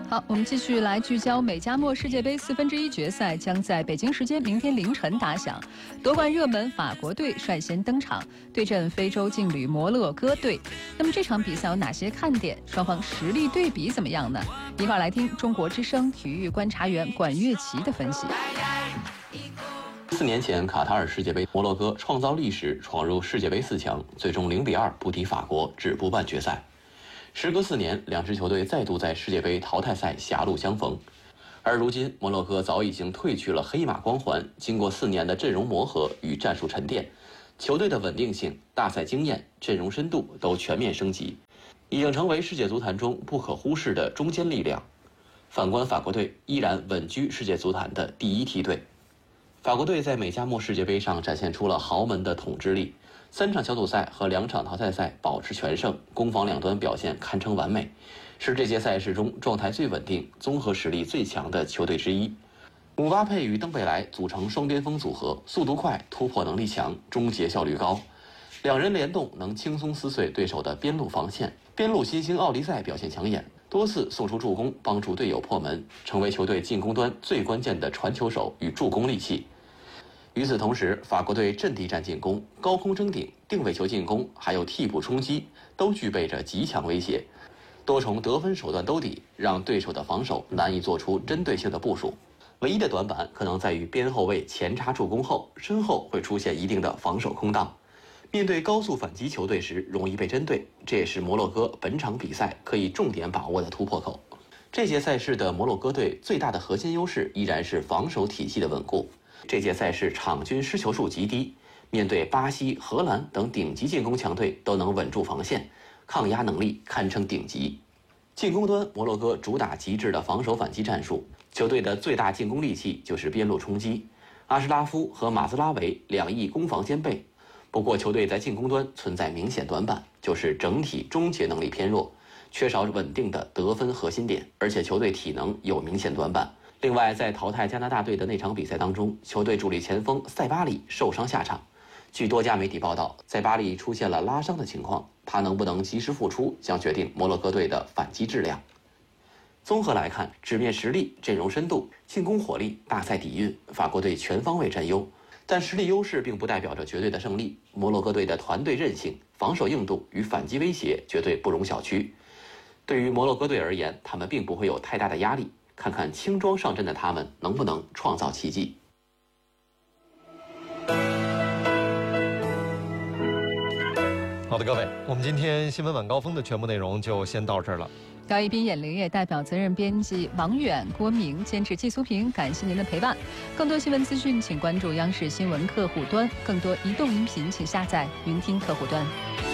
好，我们继续来聚焦美加墨世界杯1/4决赛将在北京时间明天凌晨打响，夺冠热门法国队率先登场，对阵非洲劲旅摩洛哥队。那么这场比赛有哪些看点？双方实力对比怎么样呢？一块来听中国之声体育观察员管乐琪的分析。 4年前卡塔尔世界杯，摩洛哥创造历史，闯入世界杯4强，最终0比2不敌法国，止步半决赛。时隔4年，两支球队再度在世界杯淘汰赛狭路相逢。而如今，摩洛哥早已经褪去了黑马光环，经过4年的阵容磨合与战术沉淀，球队的稳定性、大赛经验、阵容深度都全面升级，已经成为世界足坛中不可忽视的中坚力量。反观法国队，依然稳居世界足坛的第1梯队。法国队在美加墨世界杯上展现出了豪门的统治力，3场小组赛和2场淘汰赛保持全胜，攻防两端表现堪称完美，是这届赛事中状态最稳定、综合实力最强的球队之一。姆巴佩与登贝莱组成双边锋组合，速度快，突破能力强，终结效率高，两人联动能轻松撕碎对手的边路防线。边路新星奥利塞表现抢眼，多次送出助攻，帮助队友破门，成为球队进攻端最关键的传球手与助攻利器。与此同时，法国队阵地战进攻、高空争顶、定位球进攻，还有替补冲击，都具备着极强威胁。多重得分手段兜底，让对手的防守难以做出针对性的部署。唯一的短板可能在于边后卫前插助攻后，身后会出现一定的防守空档。面对高速反击球队时，容易被针对，这也是摩洛哥本场比赛可以重点把握的突破口。这届赛事的摩洛哥队最大的核心优势依然是防守体系的稳固。这届赛事场均失球数极低，面对巴西、荷兰等顶级进攻强队都能稳住防线，抗压能力堪称顶级。进攻端，摩洛哥主打极致的防守反击战术，球队的最大进攻利器就是边路冲击。阿什拉夫和马兹拉维2翼攻防兼备，不过球队在进攻端存在明显短板，就是整体终结能力偏弱，缺少稳定的得分核心点，而且球队体能有明显短板。另外，在淘汰加拿大队的那场比赛当中，球队主力前锋塞巴里受伤下场。据多家媒体报道，塞巴里出现了拉伤的情况，他能不能及时复出，将决定摩洛哥队的反击质量。综合来看，纸面实力、阵容深度、进攻火力、大赛底蕴，法国队全方位占优。但实力优势并不代表着绝对的胜利。摩洛哥队的团队韧性、防守硬度与反击威胁绝对不容小觑。对于摩洛哥队而言，他们并不会有太大的压力。看看轻装上阵的他们能不能创造奇迹。 好的，各位，我们今天新闻晚高峰的全部内容就先到这儿了。 高一斌、眼玲也代表责任编辑王远、郭明，监制季苏平，感谢您的陪伴。更多新闻资讯，请关注央视新闻客户端；更多移动音频，请下载云听客户端。